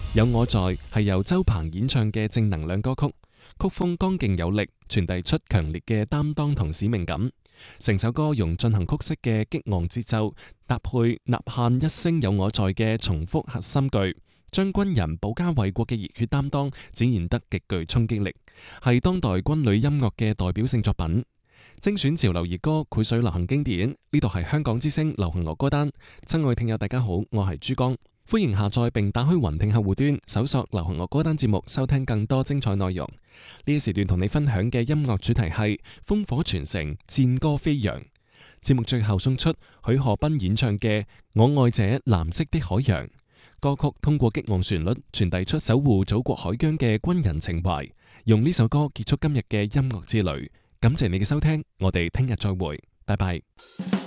有我在係由周鵬演唱嘅正能量歌曲，曲風剛勁有力，傳遞出強烈嘅擔當同使命感。成首歌用進行曲式嘅激昂節奏，搭配吶喊一聲有我在嘅重複核心句，將軍人保家衛國嘅熱血擔當展現得極具衝擊力，係當代軍旅音樂嘅代表性作品。精選潮流熱歌，繪水流行經典。呢度係香港之聲流行樂歌單。親愛聽友大家好，我係珠江，歡迎下載並打開雲聽客戶端，搜索流行樂歌單節目，收聽更多精彩內容。呢一時段同你分享嘅音樂主題係烽火傳承，戰歌飛揚。節目最後送出許賀斌演唱嘅《我愛這藍色的海洋》。歌曲通過激昂旋律傳遞出守護祖國海疆嘅軍人情懷，用呢首歌結束今日嘅音樂之旅。感謝你嘅收聽，我哋聽日再會，拜拜。